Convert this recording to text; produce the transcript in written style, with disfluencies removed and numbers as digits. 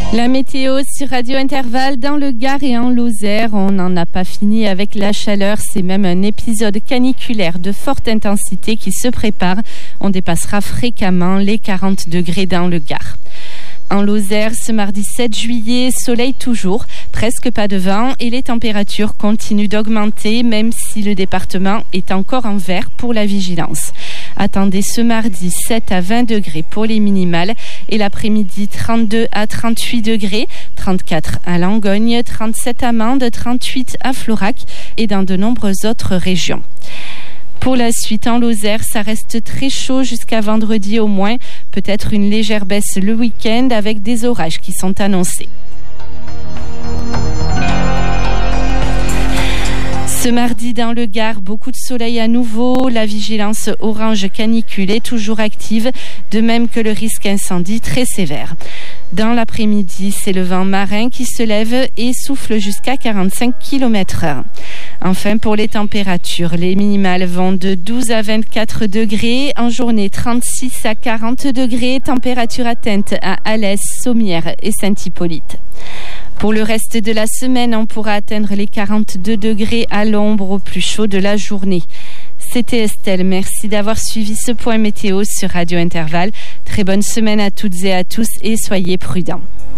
La météo sur Radio Intervalle dans le Gard et en Lozère. On n'en a pas fini avec la chaleur. C'est même un épisode caniculaire de forte intensité qui se prépare. On dépassera fréquemment les 40 degrés dans le Gard. En Lozère, ce mardi 7 juillet, soleil toujours, presque pas de vent et les températures continuent d'augmenter même si le département est encore en vert pour la vigilance. Attendez ce mardi 7 à 20 degrés pour les minimales et l'après-midi 32 à 38 degrés, 34 à Langogne, 37 à Mende, 38 à Florac et dans de nombreuses autres régions. Pour la suite, en Lozère, ça reste très chaud jusqu'à vendredi au moins. Peut-être une légère baisse le week-end avec des orages qui sont annoncés. Ce mardi dans le Gard, beaucoup de soleil à nouveau. La vigilance orange canicule est toujours active, de même que le risque incendie très sévère. Dans l'après-midi, c'est le vent marin qui se lève et souffle jusqu'à 45 km/h. Enfin, pour les températures, les minimales vont de 12 à 24 degrés. En journée, 36 à 40 degrés. Température atteinte à Alès, Sommières et Saint-Hippolyte. Pour le reste de la semaine, on pourra atteindre les 42 degrés à l'ombre au plus chaud de la journée. C'était Estelle, merci d'avoir suivi ce point météo sur Radio Intervalle. Très bonne semaine à toutes et à tous et soyez prudents.